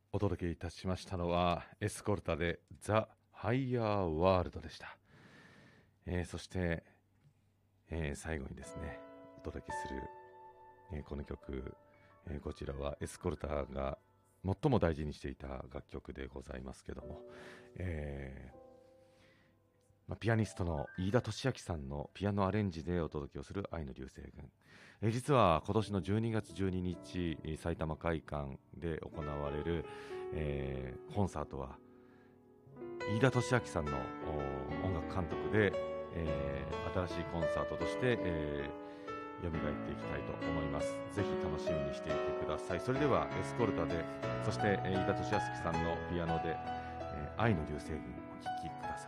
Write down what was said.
お届けいたしましたのはエスコルタでザ・ハイヤーワールドでした。そして、最後にですねお届けする、この曲、こちらはエスコルタが最も大事にしていた楽曲でございますけども、ピアニストの飯田俊明さんのピアノアレンジでお届けをする愛の流星群、実は今年の12月12日埼玉会館で行われる、コンサートは飯田俊明さんの音楽監督で、新しいコンサートとして、蘇っていきたいと思います。ぜひ楽しみにしていてください。それではエスコルタで、そして飯田俊明さんのピアノで、愛の流星群お聴きください。